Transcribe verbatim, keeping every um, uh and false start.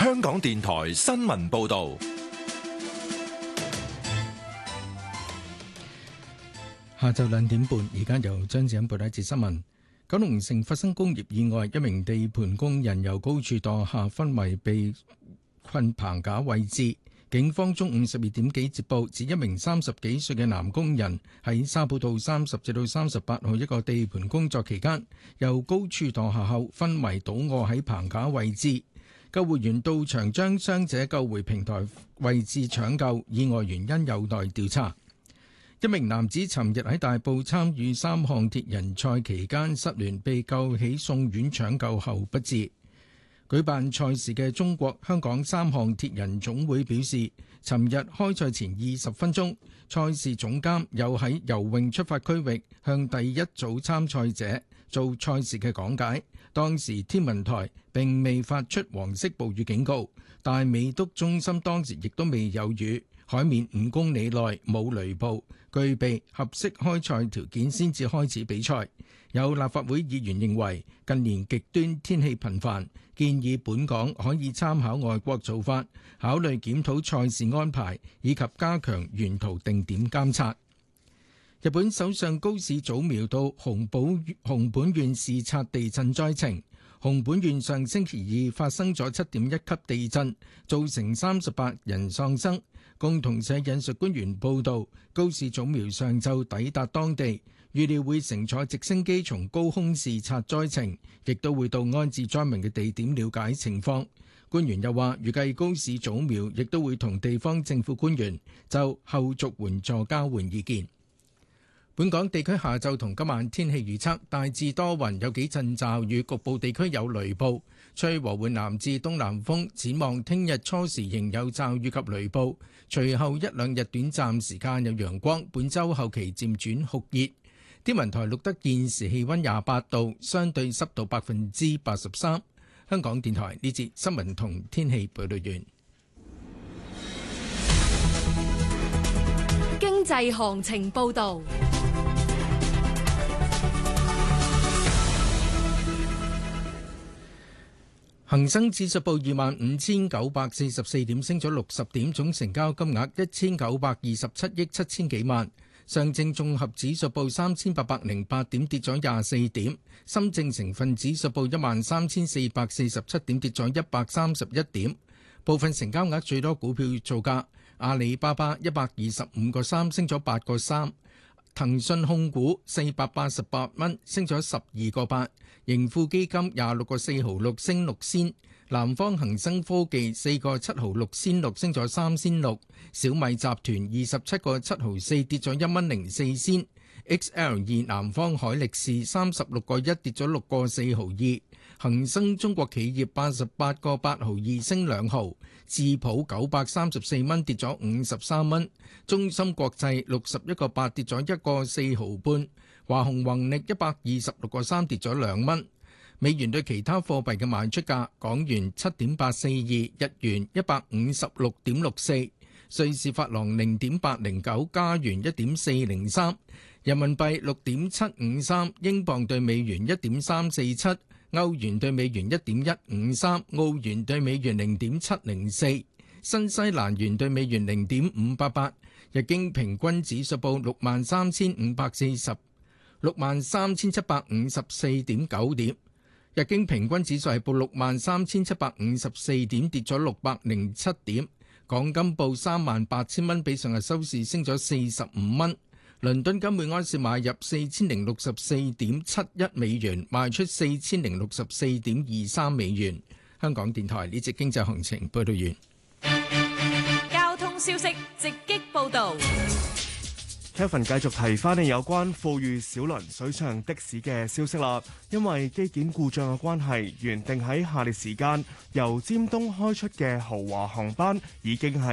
香港電台新聞報道。 下晝兩點半，而家由張子欣報道一節新聞。九龍城發生工業意外，一名地盤工人由高處墮下昏迷，被困棚架位置。警方中午十二點幾接報，指一名三十幾歲嘅男工人喺沙浦道三十至到三十八號一個地盤工作期間，由高處墮下後昏迷倒卧喺棚架位置。救護員到場將傷者救回平台位置搶救，意外原因有待調查。一名男子尋日喺大埔參與三項鐵人賽期間失聯，被救起送院搶救後不治。舉辦賽事嘅中國香港三項鐵人總會表示，尋日開賽前二十分鐘，賽事總監有喺游泳出發區域向第一組參賽者做賽事嘅講解。當時天文台並未發出黃色暴雨警告，但美督中心當時亦都未有雨，海面五公里內冇雷暴，具備合適開賽條件先至開始比賽。有立法會議員認為近年極端天氣頻繁，建議本港可以參考外國做法，考慮檢討賽事安排，以及加強沿途定點監察。日本首相高市早苗到熊本熊本縣視察地震災情。熊本縣上星期二發生咗七點一級地震，造成三十八人喪生。共同社引述官員報道，高市早苗上晝抵達當地，預料會乘坐直升機從高空視察災情，亦都會到安置災民嘅地點了解情況。官員又話，預計高市早苗亦都會同地方政府官員就後續援助交換意見。本港地區下晝同今晚天氣預測，大致多雲，有幾陣驟雨，局部地區有雷暴，吹和緩南至東南風。展望聽日初時仍有驟雨及雷暴，隨後一兩日短暫時間有陽光。本週後期漸轉酷熱。天文台錄得現時氣溫廿八度，相對濕度百分之八十三。香港電台呢節新聞同天氣報道完。 經濟行情報道。 恒生指數報二萬五千九百四十四點，升咗六十點，總成交金額一千九百二十七億七千幾萬。上證綜合指數報三千八百零八點，跌咗廿四點。深證成分指數報一萬三千四百四十七點，跌咗一百三十一點。部分成交額最多股票造價：阿里巴巴一百二十五個三，升咗八個三；騰訊控股四百八十八蚊，升咗十二個八；盈富基金廿六個四毫六，升六仙；南方恒生科技四個七毫六仙六，升咗三仙六；小米集團二十七個七毫四，跌咗一蚊零四仙；X L 二南方海力士三十六個一，跌咗六個四毫二；恒生中國企業八十八個八毫二，升兩毫；智普九百三十四蚊，跌咗五十三蚊；中芯國際六十一個八，跌咗一個四毫半；華虹宏力一百二十六個三，跌咗兩蚊。美元對其他貨幣嘅賣出價：港元七點八四二，日元一百五十六點六四，瑞士法郎零點八零九，加元一點四零三，人民幣六點七五三，英鎊對美元一點三四七，歐元對美元一點一五三，澳元對美元零點七零四，新西蘭元對美元零點五八八。日經平均指數報六萬三千五百四十六萬三千七百五十四點九點。日經平均指數係報六萬三千七百五十四點，跌咗六百零七點。港金報三萬八千蚊，比上日收市升咗四十五蚊。倫敦金每安士買入四千零六十四點七一美元，賣出四千零六十四點二三美元。香港電台呢節經濟行情報道完。 交通消息直擊報道。 Kevin 繼續提翻你有關富裕小輪水上的士嘅消息啦，因為機件故障嘅關係，原定喺下列時間由尖東開出嘅豪華航班已經係